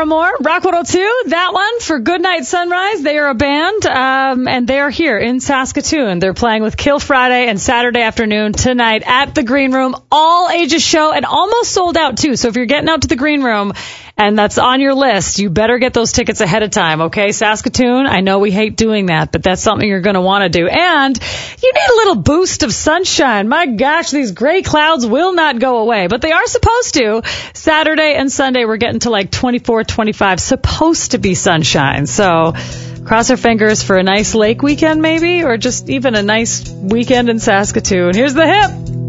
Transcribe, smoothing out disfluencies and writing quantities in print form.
Paramore, Rock 102, that one for Goodnight Sunrise. They are a band, and they are here in Saskatoon. They're playing with Kill Friday and Saturday afternoon tonight at the Green Room. All ages show and almost sold out, too. So if you're getting out to the Green Room and that's on your list, you better get those tickets ahead of time, okay? Saskatoon, I know we hate doing that, but that's something you're going to want to do. And you need a little boost of sunshine. My gosh, these gray clouds will not go away, but they are supposed to. Saturday and Sunday, we're getting to like 24, 25, supposed to be sunshine. So cross our fingers for a nice lake weekend maybe, or just even a nice weekend in Saskatoon. Here's the hip.